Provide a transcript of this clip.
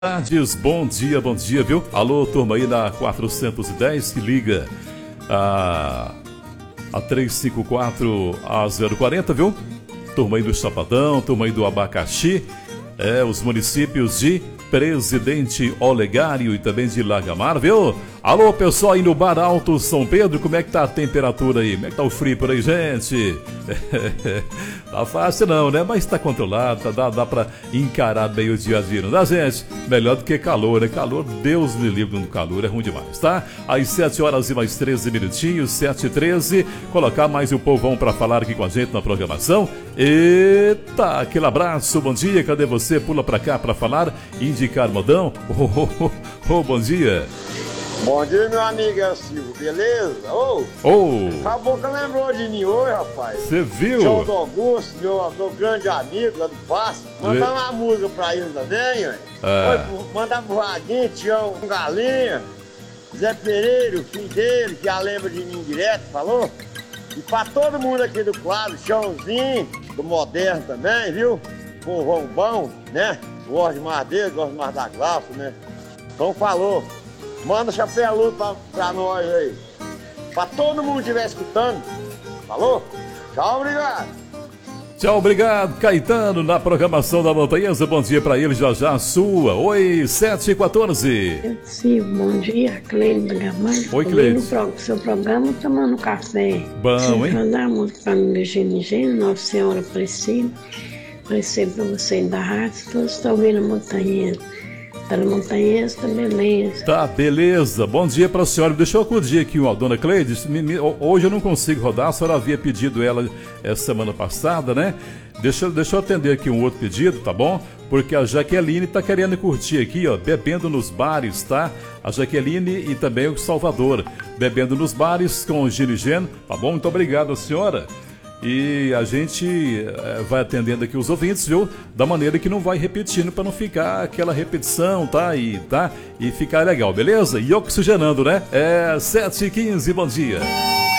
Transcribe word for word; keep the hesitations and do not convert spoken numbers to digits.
Tardes, bom dia, bom dia, viu? Alô, turma aí na quatrocentos e dez que liga a, a trezentos e cinquenta e quatro a zero quarenta, viu? Turma aí do Chapadão, turma aí do Abacaxi, é, os municípios de Presidente Olegário e também de Lagamar, viu? Alô, pessoal aí no Bar Alto São Pedro, como é que tá a temperatura aí? Como é que tá o frio por aí, gente? Tá fácil não, né? Mas tá controlado, tá, dá, dá pra encarar bem o dia a dia, não dá, gente? Melhor do que calor, né? Calor, Deus me livre do calor, é ruim demais, tá? Às sete horas e mais treze minutinhos, sete e treze, colocar mais um povão pra falar aqui com a gente na programação. Eita, aquele abraço, bom dia, cadê você? Pula pra cá pra falar, indicar modão. Oh, oh, oh, oh, bom dia. Bom dia, meu amigo, é o Silvio, beleza? Ô, oh, oh. Acabou que lembrou de mim hoje, rapaz. Você viu? João do Augusto, meu, meu grande amigo lá do Passo. Mandar Le... uma música pra ele também, ué. É. Mandar pro Vaguinho, Tião Galinha, Zé Pereira, o filho dele, que já lembra de mim direto, falou? E pra todo mundo aqui do quadro, Chãozinho, do Moderno também, viu? Povão bom, né? Gosto mais dele, gosto mais da Glaucia, né? Então falou. Manda chapéu pra, pra nós aí. Pra todo mundo que estiver escutando. Falou? Tchau, obrigado. Tchau, obrigado, Caetano, na programação da Montanhesa. Bom dia pra ele, já já sua. Oi, sete e quatorze. Sim, bom dia, Cleide Gamalho. Oi, Cleide. No seu programa, tomando café. Bom, Sim, hein? mandar música pra mim, Gênio Gênio, Nossa Senhora Priscila. Aparecer pra você da rádio, todos estão ouvindo a Montanhesa. Para Montanhesa, tá beleza. Tá, beleza. Bom dia pra senhora. Deixa eu acudir aqui, ó, dona Cleide. Hoje eu não consigo rodar, a senhora havia pedido ela essa semana passada, né? Deixa, deixa eu atender aqui um outro pedido, tá bom? Porque a Jaqueline tá querendo curtir aqui, ó, bebendo nos bares, tá? A Jaqueline e também o Salvador, bebendo nos bares com o Gino Geno, tá bom? Muito obrigado, senhora. E a gente é, vai atendendo aqui os ouvintes, viu? Da maneira que não vai repetindo para não ficar aquela repetição, tá? E, tá? E ficar legal, beleza? E oxigenando, né? É sete e quinze, bom dia.